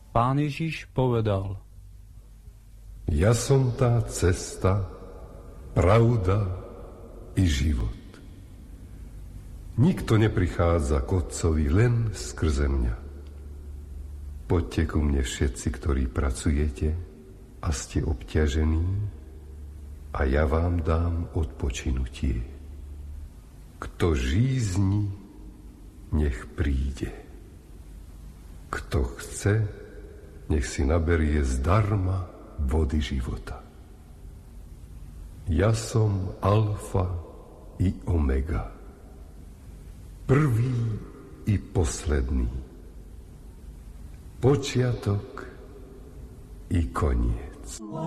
Pán Ježiš povedal: Ja som tá cesta, pravda i život. Nikto neprichádza k Otcovi len skrze mňa. Poďte ku mne všetci, ktorí pracujete a ste obťažení, a ja vám dám odpočinutie. Kto žízni, nech príde. Kto chce, nech si naberie zdarma vody života. Ja som alfa i omega, prvý i posledný, počiatok i koniec.